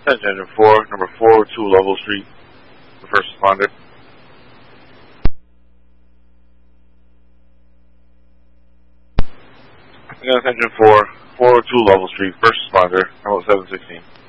Attention Engine 4, number 402 Lovell Street, the first responder. Attention 4, 402 Lovell Street, first responder, number 716.